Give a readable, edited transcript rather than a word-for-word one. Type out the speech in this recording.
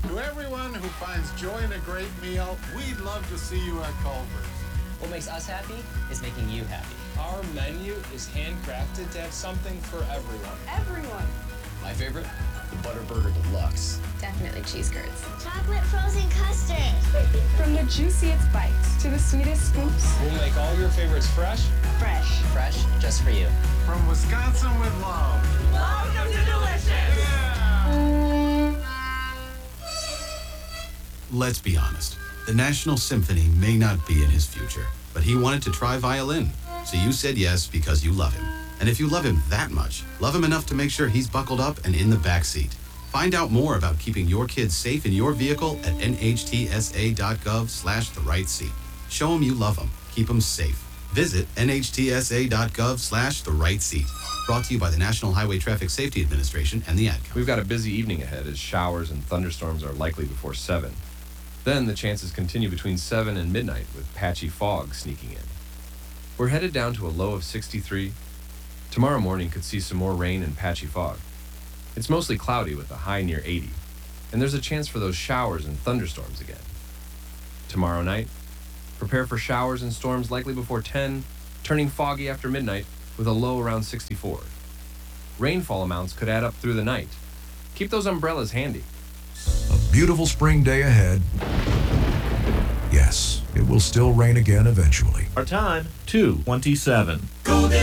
To everyone who finds joy in a great meal, we'd love to see you at Culver's. What makes us happy is making you happy. Our menu is handcrafted to have something for everyone. Everyone. My favorite? The Butter Burger Deluxe. Definitely cheese curds. Chocolate frozen custard. From the juiciest bites to the sweetest scoops. We'll make all your favorites fresh. Fresh. Fresh, just for you. From Wisconsin with love. Welcome to Delicious. Let's be honest. The National Symphony may not be in his future, but he wanted to try violin. So you said yes because you love him. And if you love him that much, love him enough to make sure he's buckled up and in the back seat. Find out more about keeping your kids safe in your vehicle at nhtsa.gov/therightseat. Show him you love him. Keep him safe. Visit nhtsa.gov/therightseat. Brought to you by the National Highway Traffic Safety Administration and the Ad Council. We've got a busy evening ahead as showers and thunderstorms are likely before 7. Then the chances continue between 7 and midnight with patchy fog sneaking in. We're headed down to a low of 63. Tomorrow morning could see some more rain and patchy fog. It's mostly cloudy with a high near 80, and there's a chance for those showers and thunderstorms again. Tomorrow night, prepare for showers and storms likely before 10, turning foggy after midnight with a low around 64. Rainfall amounts could add up through the night. Keep those umbrellas handy. A beautiful spring day ahead. Yes, it will still rain again eventually. Our time, 2:27.